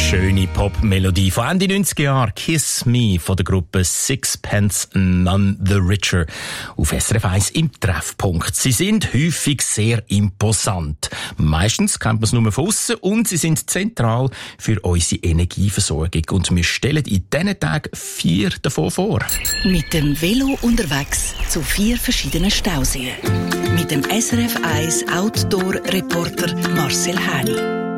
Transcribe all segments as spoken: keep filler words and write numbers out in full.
Schöne Pop-Melodie von Ende neunziger Jahre. Kiss Me von der Gruppe Sixpence None the Richer. Auf S R F eins im Treffpunkt. Sie sind häufig sehr imposant. Meistens kennt man es nur von aussen und sie sind zentral für unsere Energieversorgung. Und wir stellen in diesen Tagen vier davon vor. Mit dem Velo unterwegs zu vier verschiedenen Stauseen. Mit dem S R F eins Outdoor-Reporter Marcel Häni.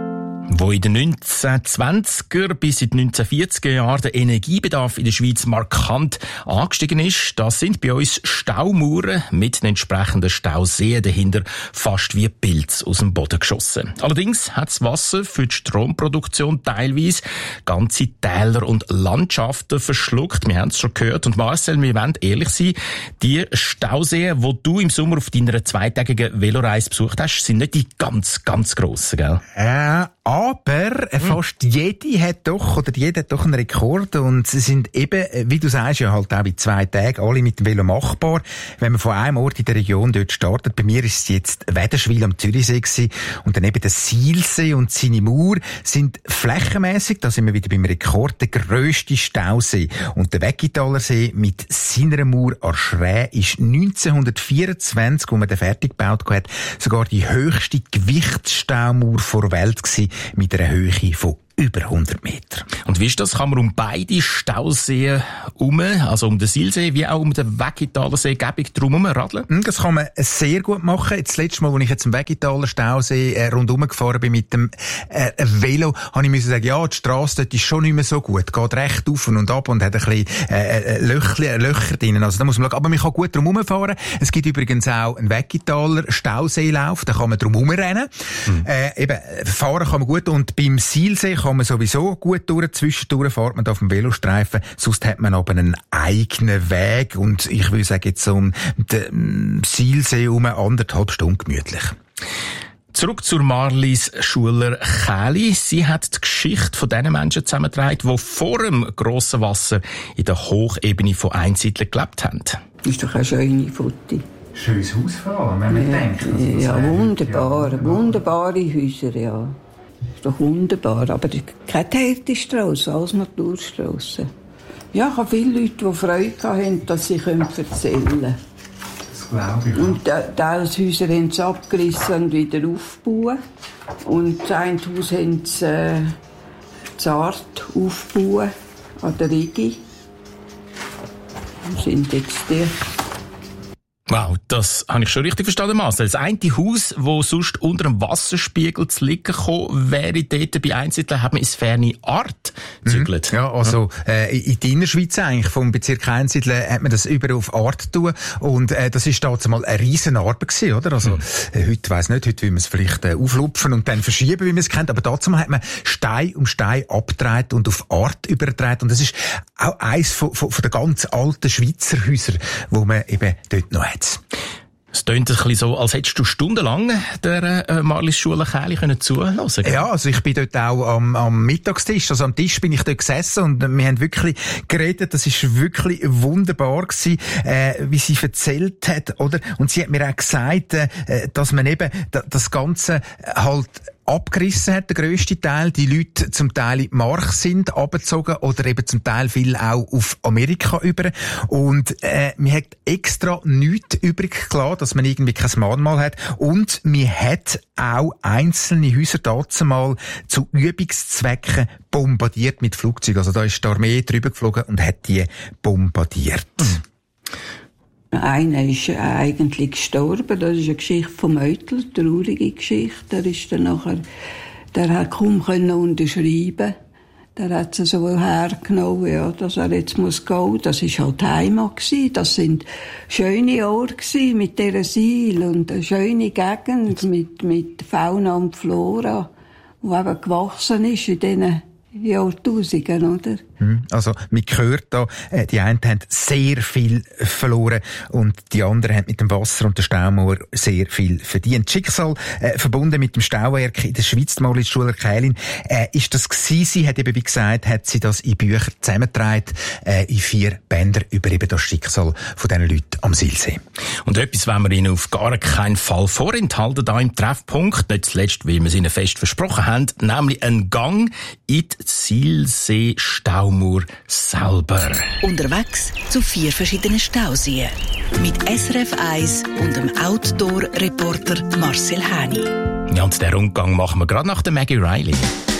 Wo in den neunzehnhundertzwanziger bis in die neunzehnhundertvierziger Jahren der Energiebedarf in der Schweiz markant angestiegen ist, da sind bei uns Staumauern mit den entsprechenden Stauseen dahinter fast wie Pilze aus dem Boden geschossen. Allerdings hat das Wasser für die Stromproduktion teilweise ganze Täler und Landschaften verschluckt. Wir haben es schon gehört. Und Marcel, wir wollen ehrlich sein, die Stauseen, die du im Sommer auf deiner zweitägigen Veloreise besucht hast, sind nicht die ganz, ganz grossen, gell? Äh, aber fast jede hat doch, oder jeder hat doch einen Rekord, und sie sind eben, wie du sagst, ja halt auch in zwei Tagen alle mit dem Velo machbar. Wenn man von einem Ort in der Region dort startet, bei mir ist es jetzt Wädenswil am Zürichsee gewesen, und dann eben der Sihlsee und seine Mauer sind flächenmässig, da sind wir wieder beim Rekord, der grösste Stausee. Und der Weggitaler mit seiner Mauer an Schräh ist neunzehnhundertvierundzwanzig, wo man den fertig gebaut hat, sogar die höchste Gewichtsstaumauer der Welt gewesen, mit einer Höhe von über hundert Meter. Und wie ist das? Kann man um beide Stauseen herum, also um den Sihlsee wie auch um den Weggitaler See, gäbig drumherum radeln? Das kann man sehr gut machen. Das letzte Mal, als ich jetzt am Weggitaler Stausee äh, rundherum gefahren bin mit dem äh, Velo, habe ich müssen sagen, ja, die Strasse dort ist schon nicht mehr so gut. Geht recht auf und ab und hat ein bisschen äh, Löcher, Löcher drin. Also da muss man schauen. Aber man kann gut drumherum fahren. Es gibt übrigens auch einen Weggitaler Stauseelauf, da kann man drumherum rennen. Mhm. Äh, eben, fahren kann man gut. Und beim Sihlsee kann man sowieso gut durch. Zwischendurch fährt man auf dem Velostreifen. Sonst hat man aber einen eigenen Weg. Und ich würde sagen, jetzt um den Sihlsee um anderthalb Stunden gemütlich. Zurück zur Marlies Schuler-Kähli. Sie hat die Geschichte von den Menschen zusammengetragen, die vor dem grossen Wasser in der Hochebene von Einsiedeln gelebt haben. Das ist doch eine schöne Foto. Schönes Haus vor allem, wenn man ja, denkt. Also ja, wunderbar. Ja, wunderbare Häuser, ja. Ist doch wunderbar. Aber keine Täterstrasse, alles Naturstrasse. Ja, ich habe viele Leute, die Freude hatten, dass sie erzählen können. Das glaube ich. Und diese Häuser haben sie abgerissen und wieder aufgebaut. Und das eine Haus haben sie äh, zart aufgebaut, an der Rigi. Und sind jetzt die. Wow, das habe ich schon richtig verstanden, Marcel. Das eine Haus, das sonst unter dem Wasserspiegel zu liegen gekommen wäre, dort bei Einsiedeln, hat man ins ferne Art gezügelt. Mhm. Ja, also äh, in der Innerschweiz eigentlich, vom Bezirk Einsiedeln, hat man das über auf Art tun. Und äh, das ist damals mal eine riesen Arbeit gewesen, oder? Also mhm. äh, heute weiss nicht, heute will man es vielleicht äh, auflupfen und dann verschieben, wie man es kennt. Aber damals hat man Stein um Stein abgedreht und auf Art übergedreht. Und das ist auch eins von, von, von den ganz alten Schweizer Häusern, wo man eben dort noch hat. Es tönt ein bisschen so, als hättest du stundenlang der äh, Marlies Schuler-Kähli zuhören können. Ja, also ich bin dort auch am, am Mittagstisch, also am Tisch bin ich dort gesessen und wir haben wirklich geredet, das ist wirklich wunderbar gewesen, äh, wie sie erzählt hat, oder? Und sie hat mir auch gesagt, äh, dass man eben das Ganze halt abgerissen hat, der grösste Teil. Die Leute zum Teil in die Mark sind abgezogen oder eben zum Teil viel auch auf Amerika über. Und äh, man hat extra nichts übrig gelassen, dass man irgendwie kein Mahnmal hat. Und man hat auch einzelne Häuser dazu mal zu Übungszwecken bombardiert mit Flugzeugen. Also da ist die Armee drüber geflogen und hat die bombardiert. Mhm. Einer ist eigentlich gestorben, das ist eine Geschichte vom Eutel, eine traurige Geschichte. Der ist dann nachher, der hat kaum können unterschreiben. Der hat es so hergenommen, ja, dass er jetzt muss gehen. Das ist halt Heimat gewesen. Das sind schöne Orte gewesen, mit dieser Seil und eine schöne Gegend mit, mit Fauna und Flora, die eben gewachsen ist in diesen Jahrtausenden, oder? Also, man hört da, äh, die einen haben sehr viel verloren und die anderen haben mit dem Wasser und der Staumauer sehr viel verdient. Schicksal, äh, verbunden mit dem Stauwerk in der Schweiz, die Moritz Schuler-Kählin, äh, ist das gewesen. Sie hat eben, wie gesagt, hat sie das in Büchern zusammengetragen, äh, in vier Bänder über eben das Schicksal von diesen Leuten am Silsee. Und etwas wollen wir Ihnen auf gar keinen Fall vorenthalten, da im Treffpunkt, nicht zuletzt, weil wir es Ihnen fest versprochen haben, nämlich ein Gang in die Silsee-Staumauer selber. Unterwegs zu vier verschiedenen Stauseen. Mit S R F eins und dem Outdoor-Reporter Marcel Häni. Ja, und den Rundgang machen wir gerade nach der Maggie Riley.